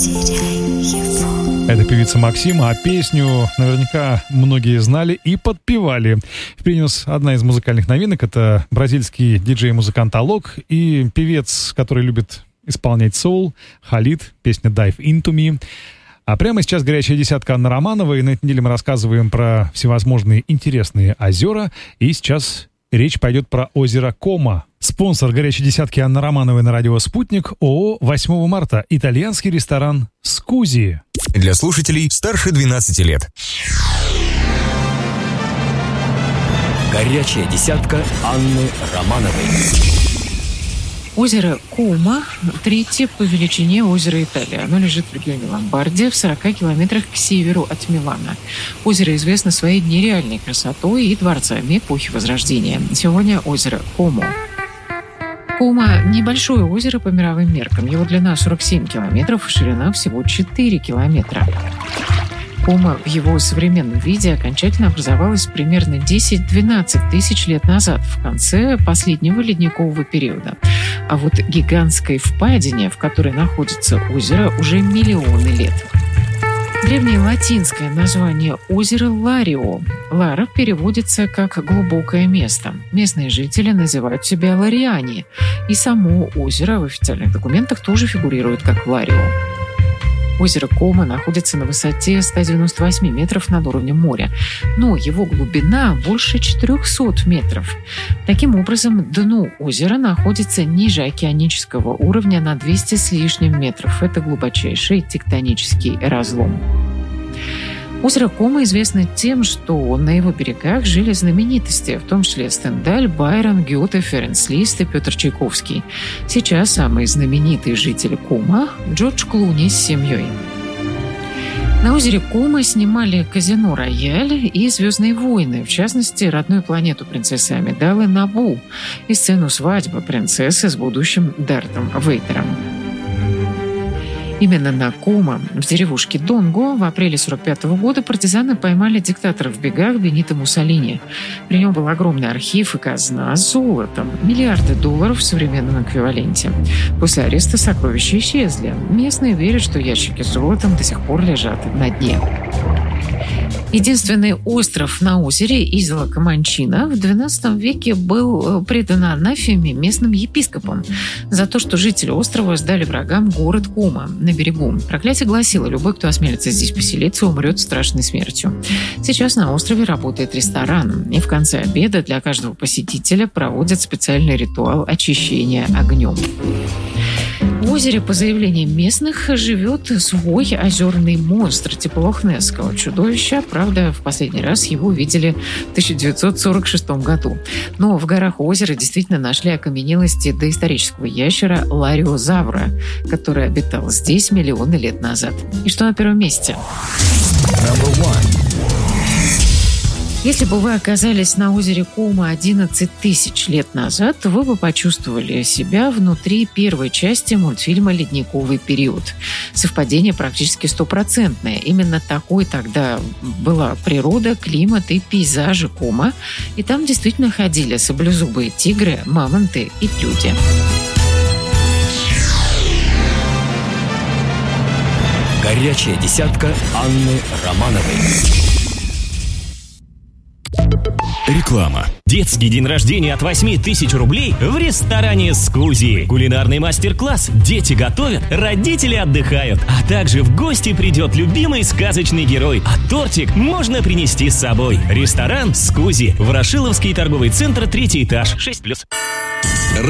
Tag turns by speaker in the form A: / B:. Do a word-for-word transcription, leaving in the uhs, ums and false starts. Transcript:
A: Это певица Максима, а песню наверняка многие знали и подпевали. Принес одна из музыкальных новинок. Это бразильский диджей-музыкант Алок и певец, который любит исполнять соул, Халид, песня «Dive Into Me». А прямо сейчас горячая десятка Анны Романовой. И на этой неделе мы рассказываем про всевозможные интересные озера. И сейчас речь пойдет про озеро Кома. Спонсор горячей десятки Анны Романовой на радио «Спутник» ООО «восьмого марта». Итальянский ресторан «Скузи».
B: Для слушателей старше двенадцати лет.
C: Горячая десятка Анны Романовой.
D: Озеро Кома – третье по величине озеро Италии. Оно лежит в регионе Ломбардия, в сорока километрах к северу от Милана. Озеро известно своей нереальной красотой и дворцами эпохи Возрождения. Сегодня озеро Комо. Кома – небольшое озеро по мировым меркам. Его длина сорок семь километров, ширина всего четыре километра. Кома в его современном виде окончательно образовалась примерно десять-двенадцать тысяч лет назад, в конце последнего ледникового периода. А вот гигантской впадине, в которой находится озеро, уже миллионы лет. Древнее латинское название озера Ларио. Лара переводится как «глубокое место». Местные жители называют себя лариане, и само озеро в официальных документах тоже фигурирует как Ларио. Озеро Кома находится на высоте ста девяноста восьми метров над уровнем моря, но его глубина больше четырехсот метров. Таким образом, дно озера находится ниже океанического уровня на двести с лишним метров. Это глубочайший тектонический разлом. Озеро Кома известно тем, что на его берегах жили знаменитости, в том числе Стендаль, Байрон, Гёте, Ференц Лист и Петр Чайковский. Сейчас самый знаменитый житель Кома – Джордж Клуни с семьей. На озере Кома снимали «Казино Рояль» и «Звездные войны», в частности, родную планету принцессы Амидалы Набу и сцену свадьбы принцессы с будущим Дартом Вейдером. Именно на Кома, в деревушке Донго, в апреле сорок пятого года партизаны поймали диктатора в бегах Бенито Муссолини. При нем был огромный архив и казна с золотом, миллиарды долларов в современном эквиваленте. После ареста сокровища исчезли. Местные верят, что ящики с золотом до сих пор лежат на дне. Единственный остров на озере, Изла Команчина, в двенадцатом веке был предан анафеме местным епископом за то, что жители острова сдали врагам город Кома на берегу. Проклятие гласило: любой, кто осмелится здесь поселиться, умрет страшной смертью. Сейчас на острове работает ресторан, и в конце обеда для каждого посетителя проводят специальный ритуал очищения огнем. В озере, по заявлениям местных, живет свой озерный монстр типа лохнесского чудовища. Правда, в последний раз его видели в тысяча девятьсот сорок шестом году. Но в горах озера действительно нашли окаменелости доисторического ящера лариозавра, который обитал здесь миллионы лет назад. И что на первом месте? Если бы вы оказались на озере Кома одиннадцать тысяч лет назад, то вы бы почувствовали себя внутри первой части мультфильма «Ледниковый период». Совпадение практически стопроцентное. Именно такой тогда была природа, климат и пейзажи Кома. И там действительно ходили саблезубые тигры, мамонты и люди.
C: Горячая десятка Анны Романовой.
E: Реклама. Детский день рождения от восьми тысяч рублей в ресторане «Скузи». Кулинарный мастер-класс. Дети готовят, родители отдыхают. А также в гости придет любимый сказочный герой. А тортик можно принести с собой. Ресторан «Скузи». Ворошиловский торговый центр, третий этаж, шесть плюс.